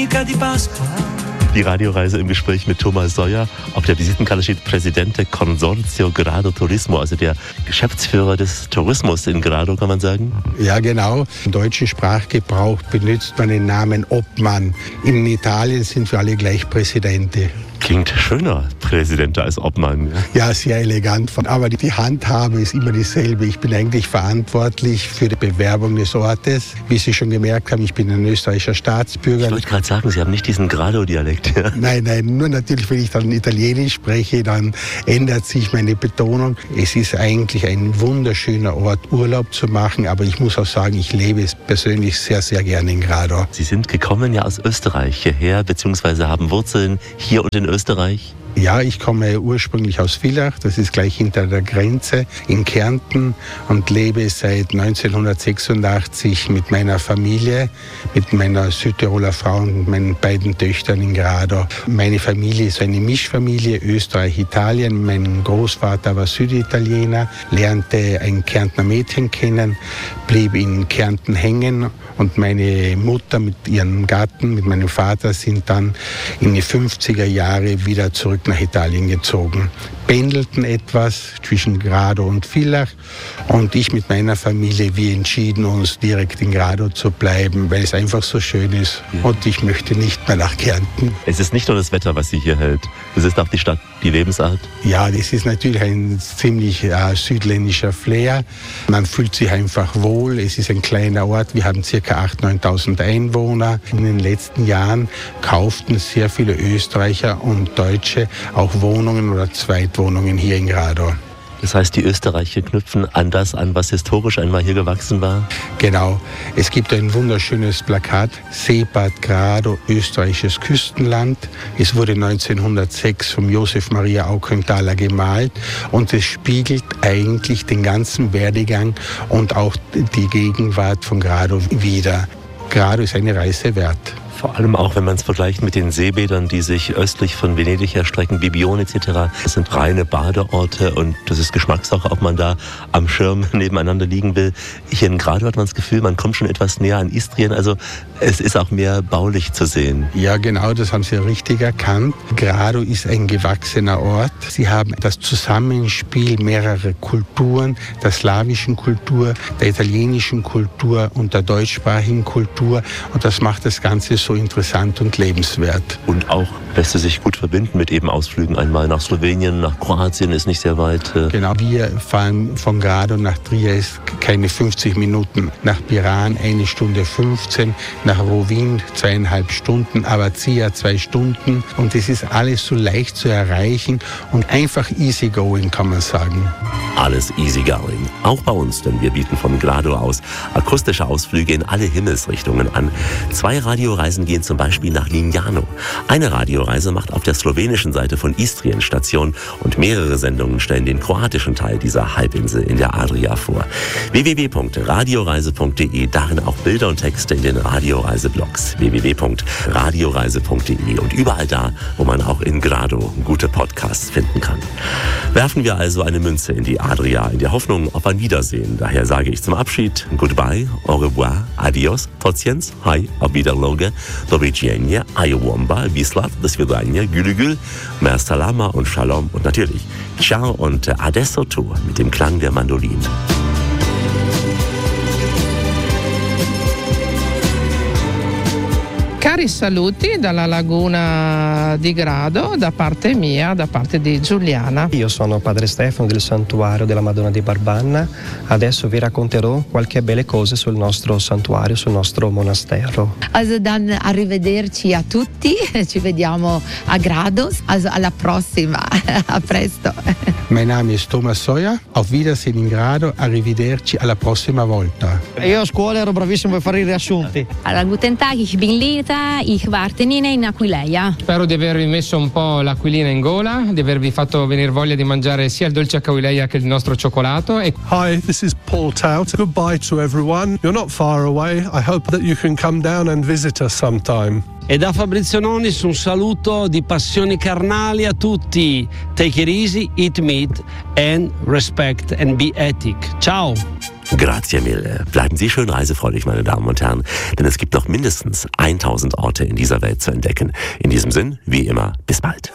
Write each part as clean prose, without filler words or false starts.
Die Radioreise im Gespräch mit Thomas Soyer. Auf der Visitenkarte steht Presidente Consorzio Grado Turismo, also der Geschäftsführer des Tourismus in Grado, kann man sagen? Ja, genau. Im deutschen Sprachgebrauch benutzt man den Namen Obmann. In Italien sind wir alle gleich Presidente. Klingt schöner, Präsidente als Obmann. Ja, sehr elegant. Aber die Handhabe ist immer dieselbe. Ich bin eigentlich verantwortlich für die Bewerbung des Ortes. Wie Sie schon gemerkt haben, ich bin ein österreichischer Staatsbürger. Ich wollte gerade sagen, Sie haben nicht diesen Grado-Dialekt. Ja? Nein, nur natürlich, wenn ich dann Italienisch spreche, dann ändert sich meine Betonung. Es ist eigentlich ein wunderschöner Ort, Urlaub zu machen. Aber ich muss auch sagen, ich lebe es persönlich sehr, sehr gerne in Grado. Sie sind gekommen ja aus Österreich hierher, beziehungsweise haben Wurzeln hier und in Österreich? Ja, ich komme ursprünglich aus Villach, das ist gleich hinter der Grenze in Kärnten und lebe seit 1986 mit meiner Familie, mit meiner Südtiroler Frau und meinen beiden Töchtern in Grado. Meine Familie ist eine Mischfamilie, Österreich, Italien. Mein Großvater war Süditaliener, lernte ein Kärntner Mädchen kennen, blieb in Kärnten hängen und meine Mutter mit ihrem Gatten, mit meinem Vater, sind dann in die 50er Jahre wieder zurück nach Italien gezogen. Pendelten etwas zwischen Grado und Villach und ich mit meiner Familie, wir entschieden uns direkt in Grado zu bleiben, weil es einfach so schön ist und ich möchte nicht mehr nach Kärnten. Es ist nicht nur das Wetter, was Sie hier hält, es ist auch die Stadt, die Lebensart. Ja, das ist natürlich ein ziemlich südländischer Flair. Man fühlt sich einfach wohl, es ist ein kleiner Ort, wir haben ca. 8.000, 9.000 Einwohner. In den letzten Jahren kauften sehr viele Österreicher und Deutsche auch Wohnungen oder Zweitwohnungen hier in Grado. Das heißt, die Österreicher knüpfen an das an, was historisch einmal hier gewachsen war? Genau. Es gibt ein wunderschönes Plakat, Seebad Grado, österreichisches Küstenland. Es wurde 1906 vom Josef Maria Auckenthaler gemalt und es spiegelt eigentlich den ganzen Werdegang und auch die Gegenwart von Grado wider. Grado ist eine Reise wert. Vor allem auch, wenn man es vergleicht mit den Seebädern, die sich östlich von Venedig erstrecken, Bibione etc. Das sind reine Badeorte und das ist Geschmackssache, ob man da am Schirm nebeneinander liegen will. Hier in Grado hat man das Gefühl, man kommt schon etwas näher an Istrien, also es ist auch mehr baulich zu sehen. Ja, genau, das haben Sie richtig erkannt. Grado ist ein gewachsener Ort. Sie haben das Zusammenspiel mehrerer Kulturen, der slawischen Kultur, der italienischen Kultur und der deutschsprachigen Kultur und das macht das Ganze so interessant und lebenswert. Und auch lässt es sich gut verbinden mit eben Ausflügen einmal nach Slowenien, nach Kroatien ist nicht sehr weit. Genau, wir fahren von Grado nach Triest keine 50 Minuten, nach Piran 1 Stunde 15, nach Rovinj 2,5 Stunden, Abazia 2 Stunden und es ist alles so leicht zu erreichen und einfach easygoing, kann man sagen. Alles easygoing, auch bei uns, denn wir bieten von Grado aus akustische Ausflüge in alle Himmelsrichtungen an. 2 Radioreisen gehen zum Beispiel nach Lignano. Eine Radioreise macht auf der slowenischen Seite von Istrien Station und mehrere Sendungen stellen den kroatischen Teil dieser Halbinsel in der Adria vor. www.radioreise.de, darin auch Bilder und Texte in den Radioreiseblogs. www.radioreise.de und überall da, wo man auch in Grado gute Podcasts finden kann. Werfen wir also eine Münze in die Adria, in der Hoffnung auf ein Wiedersehen. Daher sage ich zum Abschied Goodbye, au revoir, adios, tociens, hi, auf Wiederloge, do widzenia, ayowomba, bislat, do svidania, gülügül, mer salama und shalom und natürlich ciao und adesso tu mit dem Klang der Mandolin. Cari saluti dalla laguna di Grado, da parte mia, da parte di Giuliana. Io sono padre Stefano del santuario della Madonna di Barbanna. Adesso vi racconterò qualche belle cose sul nostro santuario, sul nostro monastero. Also dann arrivederci a tutti, ci vediamo a Grado, also alla prossima, a presto. Mein Name ist Thomas Soyer, auf Wiedersehen in Grado, arrivederci alla prossima volta. Io a scuola ero bravissimo per fare i riassunti. Allora, guten Tag, ich bin Lita, ich war Tenine in Aquileia. Spero di avervi messo un po' l'aquilina in gola, di avervi fatto venire voglia di mangiare sia il dolce Aquileia che il nostro cioccolato. Hi, this is Paul Tout. Goodbye to everyone. You're not far away. I hope that you can come down and visit us sometime. E da Fabrizio Nonis un saluto di passioni carnali a tutti. Take it easy, eat meat and respect and be ethic. Ciao! Grazie mille. Bleiben Sie schön reisefreudig, meine Damen und Herren, denn es gibt noch mindestens 1000 Orte in dieser Welt zu entdecken. In diesem Sinn, wie immer, bis bald.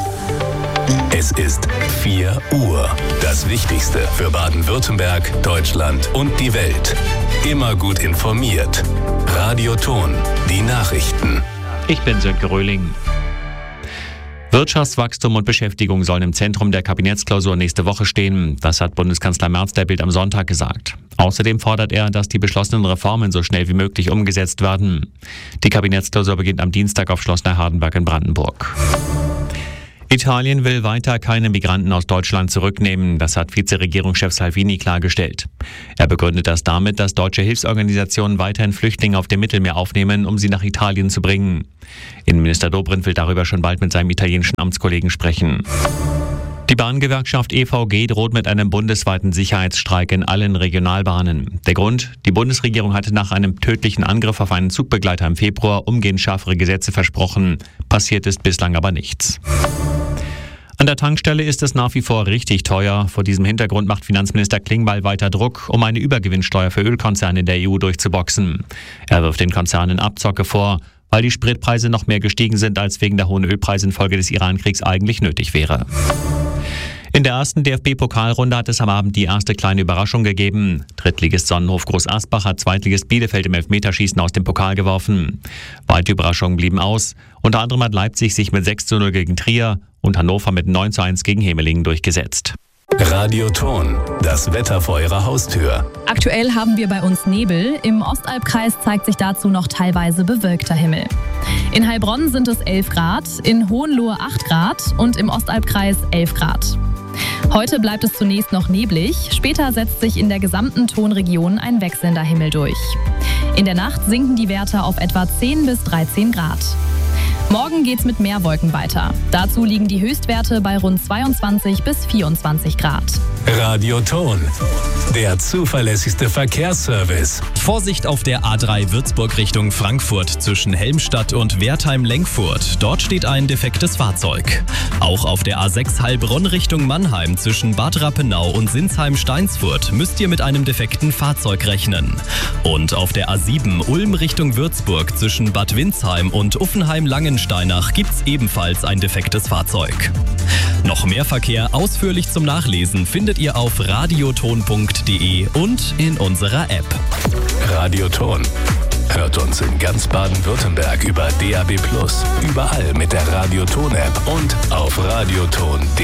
Es ist 4 Uhr. Das Wichtigste für Baden-Württemberg, Deutschland und die Welt. Immer gut informiert. Radio Ton, die Nachrichten. Ich bin Sönke Röhling. Wirtschaftswachstum und Beschäftigung sollen im Zentrum der Kabinettsklausur nächste Woche stehen. Das hat Bundeskanzler Merz der Bild am Sonntag gesagt. Außerdem fordert er, dass die beschlossenen Reformen so schnell wie möglich umgesetzt werden. Die Kabinettsklausur beginnt am Dienstag auf Schloss Neuhardenberg in Brandenburg. Italien will weiter keine Migranten aus Deutschland zurücknehmen. Das hat Vizeregierungschef Salvini klargestellt. Er begründet das damit, dass deutsche Hilfsorganisationen weiterhin Flüchtlinge auf dem Mittelmeer aufnehmen, um sie nach Italien zu bringen. Innenminister Dobrindt will darüber schon bald mit seinem italienischen Amtskollegen sprechen. Die Bahngewerkschaft EVG droht mit einem bundesweiten Sicherheitsstreik in allen Regionalbahnen. Der Grund? Die Bundesregierung hatte nach einem tödlichen Angriff auf einen Zugbegleiter im Februar umgehend schärfere Gesetze versprochen. Passiert ist bislang aber nichts. An der Tankstelle ist es nach wie vor richtig teuer. Vor diesem Hintergrund macht Finanzminister Klingbeil weiter Druck, um eine Übergewinnsteuer für Ölkonzerne in der EU durchzuboxen. Er wirft den Konzernen Abzocke vor, weil die Spritpreise noch mehr gestiegen sind, als wegen der hohen Ölpreise infolge des Irankriegs eigentlich nötig wäre. In der ersten DFB-Pokalrunde hat es am Abend die erste kleine Überraschung gegeben. Drittligist Sonnenhof Groß Asbach hat Zweitligist Bielefeld im Elfmeterschießen aus dem Pokal geworfen. Weitere Überraschungen blieben aus. Unter anderem hat Leipzig sich mit 6:0 gegen Trier und Hannover mit 9:1 gegen Hemelingen durchgesetzt. Radio Ton, das Wetter vor Ihrer Haustür. Aktuell haben wir bei uns Nebel. Im Ostalbkreis zeigt sich dazu noch teilweise bewölkter Himmel. In Heilbronn sind es 11 Grad, in Hohenlohe 8 Grad und im Ostalbkreis 11 Grad. Heute bleibt es zunächst noch neblig, später setzt sich in der gesamten Tonregion ein wechselnder Himmel durch. In der Nacht sinken die Werte auf etwa 10 bis 13 Grad. Morgen geht's mit mehr Wolken weiter. Dazu liegen die Höchstwerte bei rund 22 bis 24 Grad. Radio Ton, der zuverlässigste Verkehrsservice. Vorsicht auf der A3 Würzburg Richtung Frankfurt zwischen Helmstadt und Wertheim-Lenkfurt. Dort steht ein defektes Fahrzeug. Auch auf der A6 Heilbronn Richtung Mannheim zwischen Bad Rappenau und Sinsheim-Steinsfurt müsst ihr mit einem defekten Fahrzeug rechnen. Und auf der A7 Ulm Richtung Würzburg zwischen Bad Windsheim und Uffenheim-Langensteinach gibt's ebenfalls ein defektes Fahrzeug. Noch mehr Verkehr ausführlich zum Nachlesen findet ihr auf radioton.de und in unserer App. Radio Ton. Hört uns in ganz Baden-Württemberg über DAB+, überall mit der Radio Ton App und auf radioton.de.